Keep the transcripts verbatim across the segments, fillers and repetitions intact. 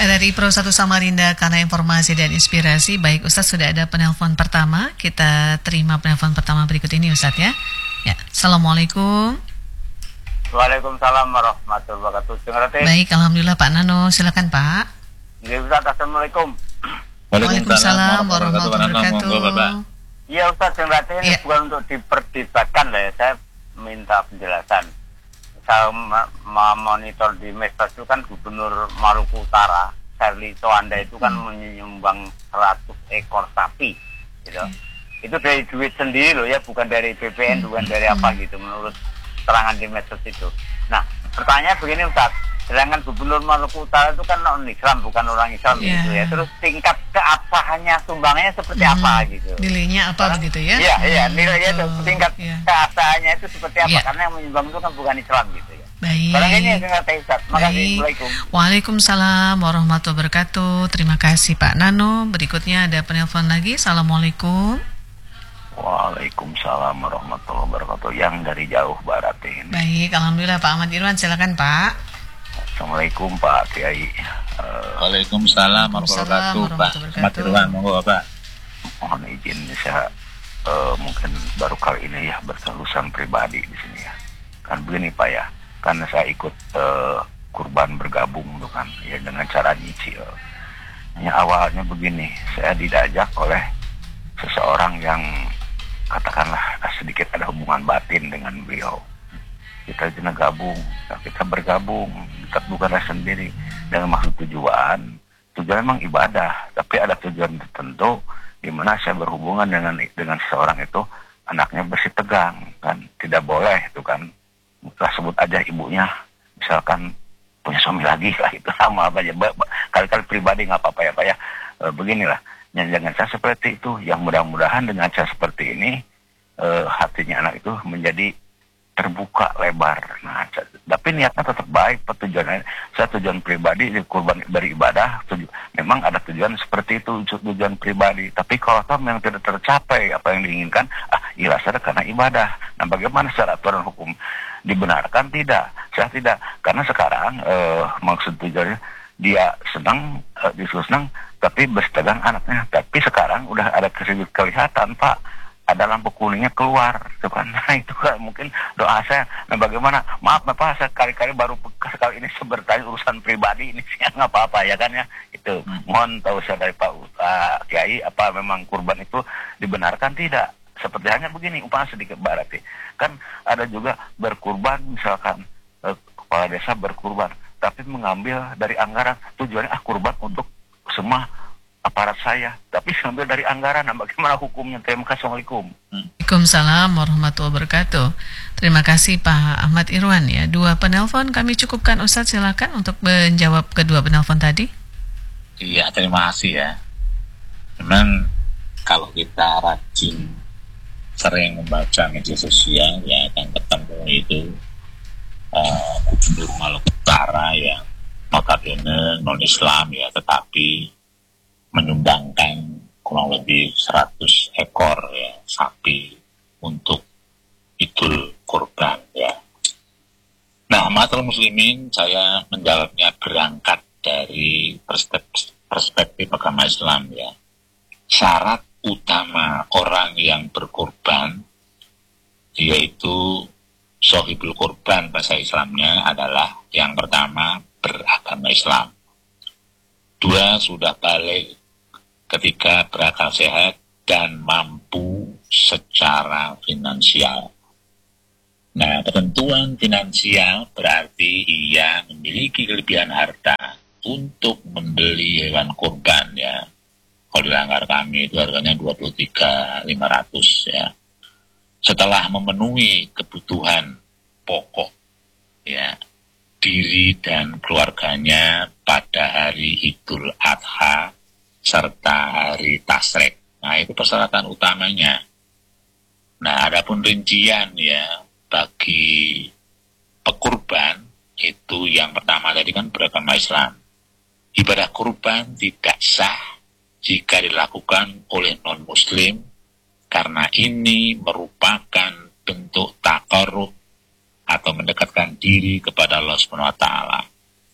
Dari Pro satu Samarinda karena informasi dan inspirasi. Baik Ustadz, sudah ada penelpon pertama. Kita terima penelpon pertama berikut ini Ustadz ya. Ya, Assalamualaikum. Waalaikumsalam warahmatullahi wabarakatuh. Baik, Alhamdulillah Pak Nano, silakan Pak. Ya, Ustaz, Assalamualaikum. Waalaikumsalam warahmatullahi wabarakatuh. Iya Ustaz, yang ini ya. Bukan untuk diperdebatkan lah ya. Saya minta penjelasan. Saya memonitor di medsos itu kan Gubernur Maluku Utara, Sherly Toanda itu kan hmm. menyumbang seratus ekor sapi, gitu. Hmm. Itu dari duit sendiri loh ya, bukan dari B P N, hmm. bukan dari apa gitu, menurut keterangan di medsos itu. Nah, pertanyaan begini Ustaz, sedangkan Gubernur Maluku Utara itu kan non Islam, bukan orang Islam yeah. gitu ya. Terus tingkat keabsahannya, sumbangannya seperti hmm. apa gitu? Nilainya apa karena, begitu ya? Iya, iya, nilainya itu tingkat yeah. keabsahannya itu seperti apa? Yeah. Karena yang menyumbang itu kan bukan Islam gitu ya. Baik. Barangkali yang saya Ustaz. Makasih. Assalamualaikum. Waalaikumsalam warahmatullahi wabarakatuh. Terima kasih Pak Nano. Berikutnya ada penelpon lagi. Assalamualaikum. Waalaikumsalam warahmatullahi wabarakatuh. Yang dari jauh barat ini. Baik, Alhamdulillah Pak Ahmad Irwan, silakan Pak. Assalamualaikum Pak Kiai. Uh, Waalaikumsalam warahmatullahi wabarakatuh. Pak Ahmad Irwan, monggo Pak. Mohon izin saya uh, mungkin baru kali ini ya berterusan pribadi di sini ya. Kan begini Pak ya, karena saya ikut uh, kurban bergabung tuh kan ya dengan cara nyicil. Ya awalnya begini, saya diajak oleh seseorang yang katakanlah sedikit ada hubungan batin dengan beliau. Kita jenak gabung, kita bergabung, kita bukanlah sendiri dengan maksud tujuan. Tujuan memang ibadah, tapi ada tujuan tertentu di mana saya berhubungan dengan dengan seseorang itu, anaknya bersih tegang kan, tidak boleh itu kan. Kita sebut aja ibunya, misalkan punya suami lagi lah itu sama apa aja. Kali-kali pribadi nggak apa-apa ya Pak ya. E, beginilah, jangan saya seperti itu. Yang mudah-mudahan dengan cara seperti ini e, hatinya anak itu menjadi terbuka lebar. Nah, tapi niatnya tetap baik. Tujuannya saya tujuan pribadi kurban beribadah. Tuju, memang ada tujuan seperti itu, tujuan pribadi. Tapi kalau tahu yang tidak tercapai apa yang diinginkan, ah ikhlas karena ibadah. Nah, bagaimana secara aturan hukum dibenarkan? Tidak, saya tidak. Karena sekarang eh, maksud tujuannya dia senang, eh, dia senang, tapi bersetegang anaknya. Tapi sekarang udah ada kelihatan Pak. Ada lampu kuningnya keluar, itu kan. Nah itu kan mungkin doa saya. Nah bagaimana? Maaf Bapak, saya kali-kali baru sekali ini bertanya urusan pribadi ini sih nggak apa-apa ya kan ya. Itu hmm. mohon tahu saya dari Pak uh, Kiai, apa memang kurban itu dibenarkan tidak? Seperti hanya begini, upah sedikit berarti. Kan ada juga berkurban misalkan uh, kepala desa berkurban, tapi mengambil dari anggaran tujuannya ah kurban untuk semua aparat saya, tapi sambil dari anggaran. Nah, bagaimana hukumnya? Terima kasih. Assalamualaikum. Waalaikumsalam warahmatullahi wabarakatuh. Terima kasih Pak Ahmad Irwan ya. Dua penelpon kami cukupkan Ustadz, silakan untuk menjawab kedua penelpon tadi. Iya, terima kasih ya. Memang kalau kita rajin sering membaca media sosial ya akan ketemu itu uh, Gubernur Maluku Utara yang notabene non Islam ya, tetapi menyumbangkan kurang lebih seratus ekor ya, sapi untuk Idul Kurban ya. Nah, masalah muslimin, saya menjawabnya berangkat dari perspektif, perspektif agama Islam ya. Syarat utama orang yang berkurban yaitu sohibul kurban, bahasa Islamnya adalah yang pertama beragama Islam, dua sudah balik, ketiga berakal sehat dan mampu secara finansial. Nah, ketentuan finansial berarti ia memiliki kelebihan harta untuk membeli hewan kurban ya. Kalau di langgar kami itu harganya dua puluh tiga ribu lima ratus ya. Setelah memenuhi kebutuhan pokok ya, diri dan keluarganya pada hari Idul Adha serta hari Tasrek. Nah, itu persyaratan utamanya. Nah, adapun rincian ya bagi pekurban itu yang pertama tadi kan beragama Islam. Ibadah kurban tidak sah jika dilakukan oleh non-muslim karena ini merupakan bentuk taqarrub atau mendekatkan diri kepada Allah Subhanahu wa taala.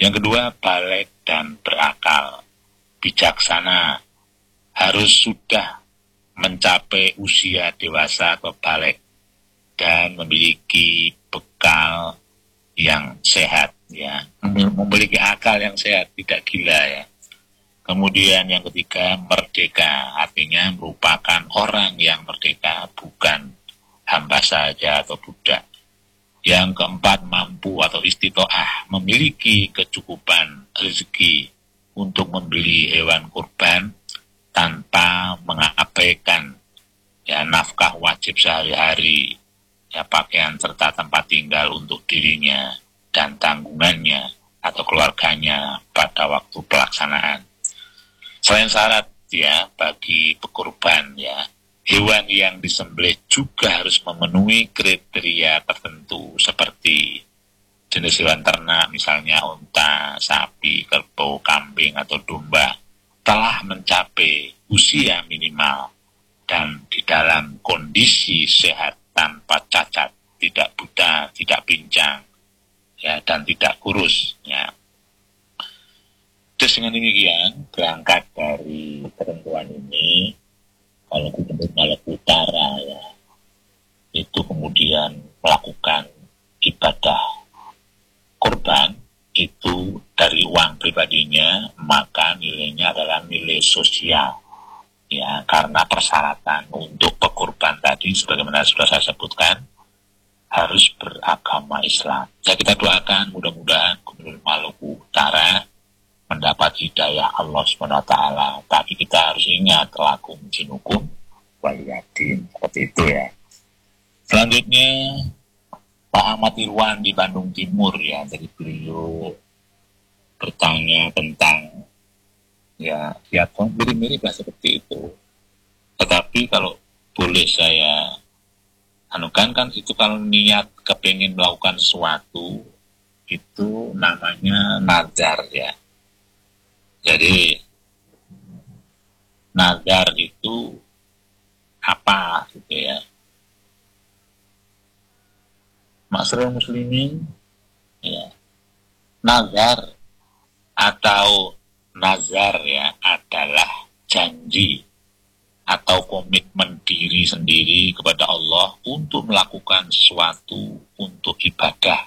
Yang kedua, balik dan berakal, bijaksana, harus sudah mencapai usia dewasa atau balik dan memiliki bekal yang sehat, ya, memiliki akal yang sehat, tidak gila, ya. Kemudian yang ketiga, merdeka, artinya merupakan orang yang merdeka, bukan hamba saja atau budak. Yang keempat, mampu atau istitoah, memiliki kecukupan rezeki untuk membeli hewan kurban tanpa mengabaikan, ya, nafkah wajib sehari-hari, ya, pakaian serta tempat tinggal untuk dirinya dan tanggungannya atau keluarganya pada waktu pelaksanaan. Selain syarat, ya, bagi pekurban, ya, hewan yang disembelih juga harus memenuhi kriteria tertentu seperti jenis hewan ternak, misalnya unta, sapi, kerbau, kambing, atau domba, telah mencapai usia minimal dan di dalam kondisi sehat tanpa cacat, tidak buta, tidak pincang, ya, dan tidak kurus, ya. Terus dengan demikian, berangkat dari ketentuan ini, kalau Gubernur Maluku Utara, ya, itu kemudian melakukan ibadah kurban itu dari uang pribadinya, maka nilainya adalah nilai sosial, ya, karena persyaratan untuk pekurban tadi sebagaimana sudah saya sebutkan harus beragama Islam. Ya, kita doakan mudah-mudahan Gubernur Maluku Utara mendapat hidayah Allah subhanahu wa taala. Tapi kita harus ingat lakum dinukum waliyadin, seperti itu, ya. Selanjutnya Pak Ahmad Irwan di Bandung Timur, ya, dari beliau bertanya tentang, ya, ya mirip-mirip lah seperti itu. Tetapi kalau boleh saya anukan, kan itu kalau niat kepingin melakukan sesuatu itu namanya nazar, ya. Jadi nazar itu apa gitu, ya. Masyarakat muslimin, ya, nazar atau nazar, ya, adalah janji atau komitmen diri sendiri kepada Allah untuk melakukan sesuatu untuk ibadah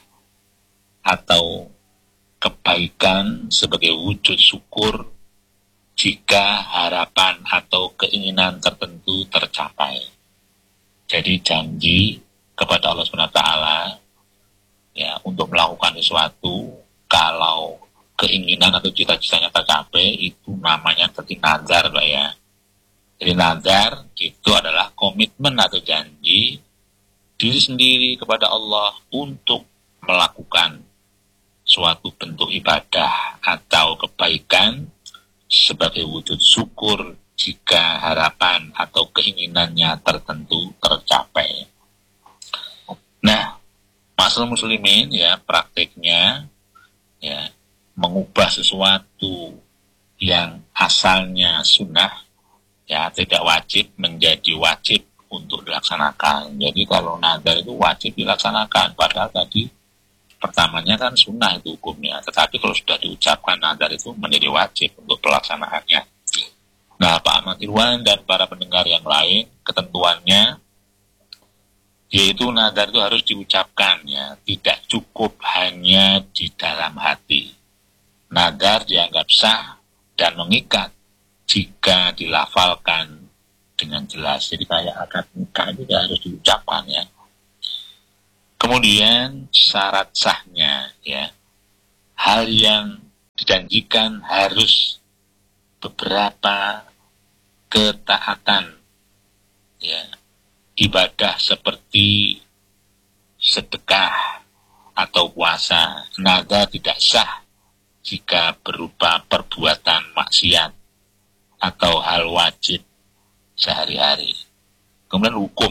atau kebaikan sebagai wujud syukur jika harapan atau keinginan tertentu tercapai. Jadi janji kepada Allah subhanahu wa taala, ya, untuk melakukan sesuatu kalau keinginan atau cita-citanya tercapai, itu namanya seperti nazar, Pak, ya. Jadi nazar itu adalah komitmen atau janji diri sendiri kepada Allah untuk melakukan suatu bentuk ibadah atau kebaikan sebagai wujud syukur jika harapan atau keinginannya tertentu tercapai. Nah, masalah muslimin, ya, praktiknya, ya, mengubah sesuatu yang asalnya sunnah, ya, tidak wajib menjadi wajib untuk dilaksanakan. Jadi kalau nazar itu wajib dilaksanakan, padahal tadi pertamanya kan sunnah itu hukumnya, tetapi kalau sudah diucapkan nazar itu menjadi wajib untuk pelaksanaannya. Nah, Pak Ahmad Irwan dan para pendengar yang lain, ketentuannya yaitu nazar itu harus diucapkan, ya, tidak cukup hanya di dalam hati. Nazar dianggap sah dan mengikat jika dilafalkan dengan jelas. Jadi kayak akad nikah itu harus diucapkan, ya. Kemudian syarat sahnya, ya, hal yang dijanjikan harus beberapa ketaatan, ya, ibadah seperti sedekah atau puasa. Nazar tidak sah jika berupa perbuatan maksiat atau hal wajib sehari-hari. Kemudian hukum,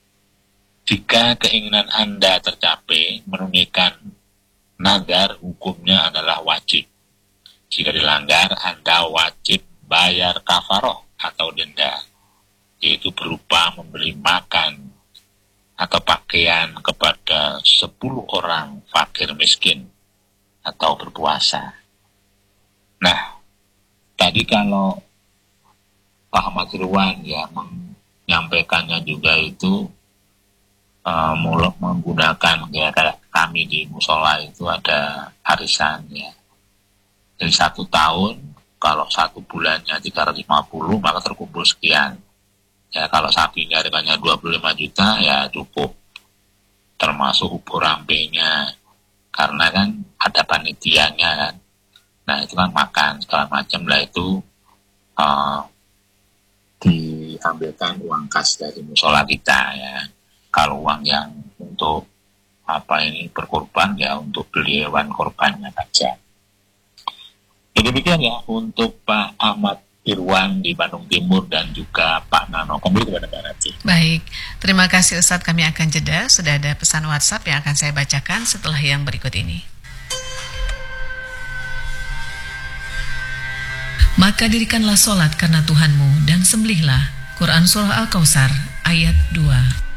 jika keinginan Anda tercapai menunaikan nazar, hukumnya adalah wajib. Jika dilanggar, Anda wajib bayar kafaroh atau denda, yaitu berupa memberi makan atau pakaian kepada sepuluh orang fakir miskin atau berpuasa. Nah, tadi kalau Pak Ahmad Irwan ya menyampaikannya juga itu uh, mulai menggunakan ya kami di musola itu ada arisan ya. Dari satu tahun, kalau satu bulannya tiga ratus lima puluh, maka terkumpul sekian. Ya, kalau sapinya harganya dua puluh lima juta, ya cukup. Termasuk ubur rampenya. Karena kan ada panitianya kan. Nah, itu kan makan, segala macam lah itu uh, diambilkan uang kas dari musola kita ya. Kalau uang yang untuk apa ini berkorban, ya untuk beli hewan korbannya saja. Jadi demikian ya untuk Pak Ahmad Irwan di Bandung Timur dan juga Pak Nano. Kembali kepada Mbak Naci. Baik, terima kasih Ustadz. Kami akan jeda. Sudah ada pesan WhatsApp yang akan saya bacakan setelah yang berikut ini. Maka dirikanlah solat karena Tuhanmu dan sembelihlah. Quran Surah Al-Kautsar ayat dua.